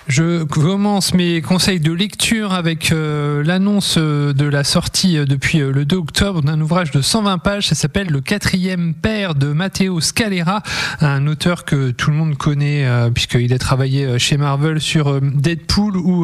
Je commence mes conseils de lecture avec l'annonce de la sortie depuis le 2 octobre d'un ouvrage de 120 pages. Ça s'appelle Le 4e père de Matteo Scalera, un auteur que tout le monde connaît puisqu'il a travaillé chez Marvel sur Deadpool ou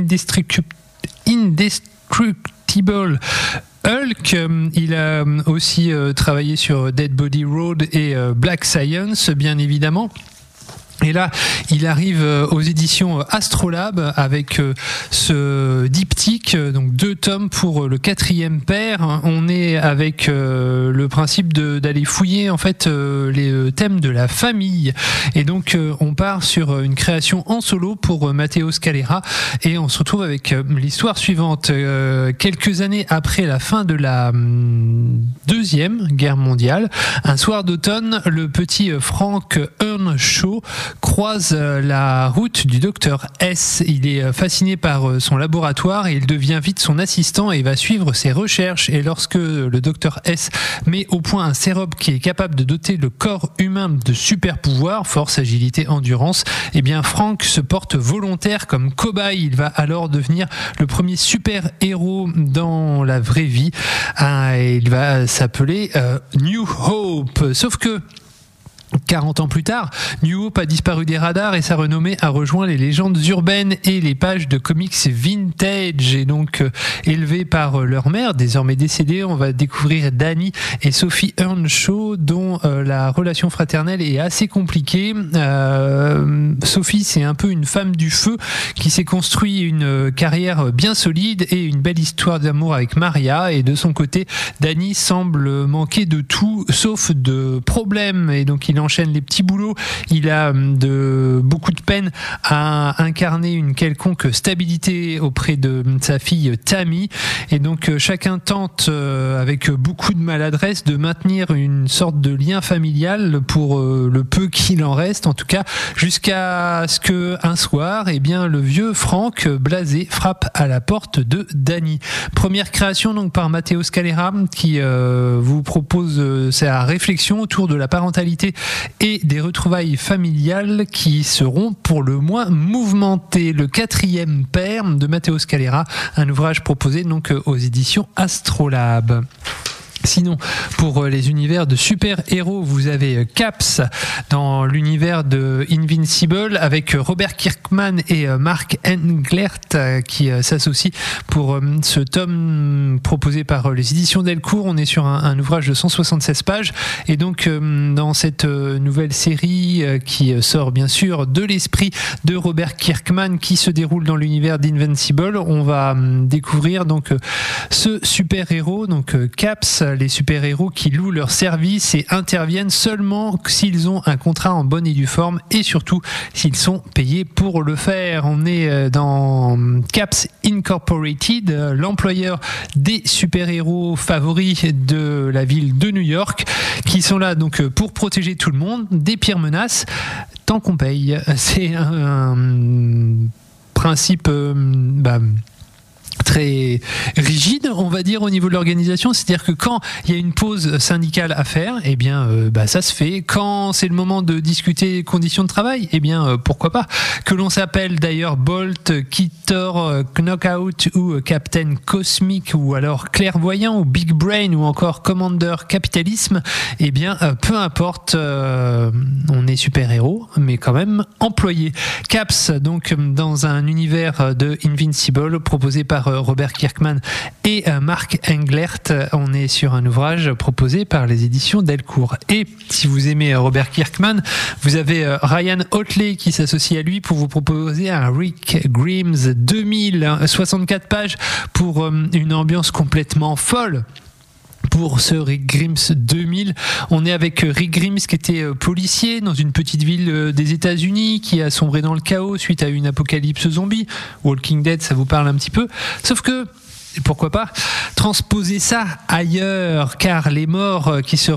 Indestructible Hulk. Il a aussi travaillé sur Dead Body Road et Black Science, bien évidemment. Et là, il arrive aux éditions Astrolabe avec ce diptyque, donc 2 tomes pour le 4e père. On est avec le principe d'aller fouiller en fait les thèmes de la famille. Et donc on part sur une création en solo pour Matteo Scalera et on se retrouve avec l'histoire suivante. Quelques années après la fin de la Deuxième Guerre mondiale, un soir d'automne, le petit Frank Earnshaw croise la route du docteur S. Il est fasciné par son laboratoire et il devient vite son assistant et va suivre ses recherches. Et lorsque le docteur S met au point un sérum qui est capable de doter le corps humain de super pouvoirs, force, agilité, endurance, eh bien Frank se porte volontaire comme cobaye. Il va alors devenir le premier super héros dans la vraie vie. Il va s'appeler New Hope. Sauf que 40 ans plus tard, New Hope a disparu des radars et sa renommée a rejoint les légendes urbaines et les pages de comics vintage. Et donc, élevés par leur mère, désormais décédée, on va découvrir Danny et Sophie Earnshaw, dont la relation fraternelle est assez compliquée. Sophie, c'est un peu une femme du feu qui s'est construit une carrière bien solide et une belle histoire d'amour avec Maria. Et de son côté, Danny semble manquer de tout, sauf de problèmes. Et donc, il enchaîne les petits boulots, il a beaucoup de peine à incarner une quelconque stabilité auprès de sa fille Tammy, et donc chacun tente avec beaucoup de maladresse de maintenir une sorte de lien familial pour le peu qu'il en reste, en tout cas jusqu'à ce que un soir, eh bien le vieux Frank blasé frappe à la porte de Danny. Première création donc par Matteo Scalera qui vous propose sa réflexion autour de la parentalité et des retrouvailles familiales qui seront pour le moins mouvementées. Le 4e père de Matteo Scalera, un ouvrage proposé donc aux éditions Astrolabe. Sinon, pour les univers de super-héros, vous avez Caps dans l'univers de Invincible avec Robert Kirkman et Mark Englert qui s'associent pour ce tome proposé par les éditions Delcourt. On est sur un ouvrage de 176 pages et donc dans cette nouvelle série qui sort bien sûr de l'esprit de Robert Kirkman qui se déroule dans l'univers d'Invincible, on va découvrir donc ce super-héros, donc Caps, les super-héros qui louent leurs services et interviennent seulement s'ils ont un contrat en bonne et due forme et surtout s'ils sont payés pour le faire. On est dans Caps Incorporated, l'employeur des super-héros favoris de la ville de New York, qui sont là donc pour protéger tout le monde des pires menaces tant qu'on paye. C'est un principe très rigide, on va dire, au niveau de l'organisation, c'est-à-dire que quand il y a une pause syndicale à faire, eh bien ça se fait. Quand c'est le moment de discuter conditions de travail, eh bien pourquoi pas. Que l'on s'appelle d'ailleurs Bolt, Kitor, Knockout ou Captain Cosmic ou alors Clairvoyant ou Big Brain ou encore Commander Capitalisme, eh bien peu importe, on est super-héros mais quand même employé. Caps, donc dans un univers de Invincible proposé par Robert Kirkman et Mark Englert. On est sur un ouvrage proposé par les éditions Delcourt. Et si vous aimez Robert Kirkman, vous avez Ryan Otley qui s'associe à lui pour vous proposer un Rick Grimes 2064 pages pour une ambiance complètement folle. Pour ce Rick Grimes 2000, on est avec Rick Grimes qui était policier dans une petite ville des États-Unis qui a sombré dans le chaos suite à une apocalypse zombie. Walking Dead, ça vous parle un petit peu. Sauf que pourquoi pas transposer ça ailleurs, car les morts qui se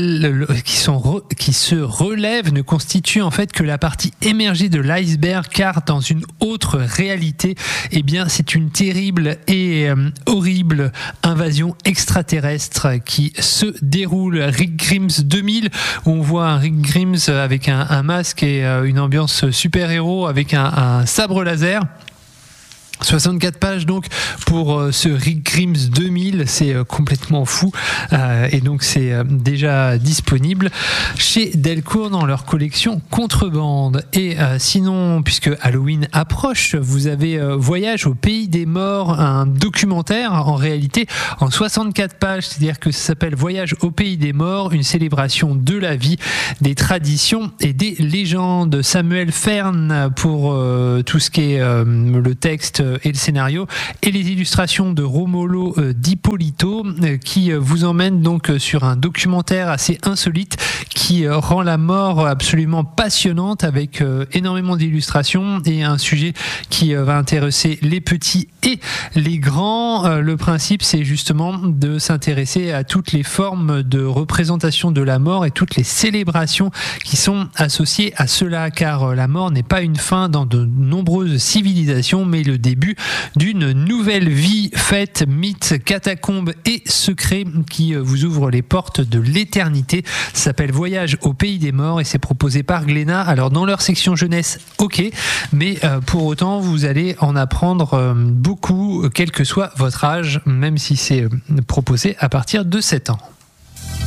relèvent ne constituent en fait que la partie émergée de l'iceberg, car dans une autre réalité, eh bien, c'est une terrible et horrible invasion extraterrestre qui se déroule. Rick Grimes 2000, où on voit un Rick Grimes avec un masque et une ambiance super-héros avec un sabre laser. 64 pages donc pour ce Rick Grimes 2000, c'est complètement fou, et donc c'est déjà disponible chez Delcourt dans leur collection Contrebande. Et sinon, puisque Halloween approche, vous avez Voyage au pays des morts, un documentaire en réalité en 64 pages, c'est-à-dire que ça s'appelle Voyage au pays des morts, une célébration de la vie, des traditions et des légendes. Samuel Fern pour tout ce qui est le texte et le scénario, et les illustrations de Romolo D'Ippolito, qui vous emmène donc sur un documentaire assez insolite qui rend la mort absolument passionnante, avec énormément d'illustrations et un sujet qui va intéresser les petits et les grands. Le principe, c'est justement de s'intéresser à toutes les formes de représentation de la mort et toutes les célébrations qui sont associées à cela, car la mort n'est pas une fin dans de nombreuses civilisations, mais le début d'une nouvelle vie, faite, mythes, catacombes et secrets qui vous ouvre les portes de l'éternité. Ça s'appelle Voyage au pays des morts et c'est proposé par Glénat. Alors dans leur section jeunesse, ok, mais pour autant vous allez en apprendre beaucoup, quel que soit votre âge, même si c'est proposé à partir de 7 ans.